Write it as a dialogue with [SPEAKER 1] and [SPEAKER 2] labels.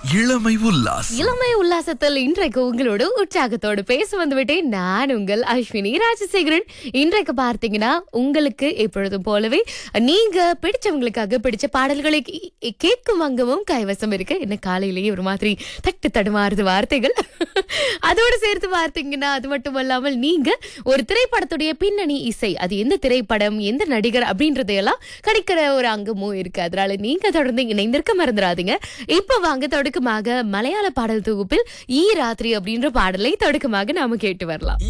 [SPEAKER 1] இளமை உல்லாசம்.
[SPEAKER 2] இளமை உல்லாசத்தில் இன்றைக்கு உங்களோட உற்சாகத்தோடு பேச வந்துவிட்டேன். நான் உங்கள் அஸ்வினி ராஜசேகரன். இன்றைக்கு பார்த்தீங்கன்னா உங்களுக்கு எப்பொழுதும் போலவே நீங்க பிடிச்சவங்களுக்காக பிடிச்ச பாடல்களை கேட்கும் அங்கமும் கைவசம் இருக்கு. என்ன காலையிலேயே ஒரு மாதிரி தட்டு தடுமாறுது வார்த்தைகள். அதோடு சேர்த்து பார்த்தீங்கன்னா அது மட்டும் இல்லாமல் நீங்க ஒரு திரைப்படத்துடைய பின்னணி இசை, அது எந்த திரைப்படம் எந்த நடிகர் அப்படின்றதையெல்லாம் கிடைக்கிற ஒரு அங்கமும் இருக்கு. அதனால நீங்க தொடர்ந்து இணைந்திருக்க மறந்துடாதீங்க. இப்ப வாங்க தொடக்கமாக மலையாள பாடல் தொகுப்பில் ஈ ராத்திரி அப்படின்ற பாடலை தொடக்கமாக நாம கேட்டு வரலாம்.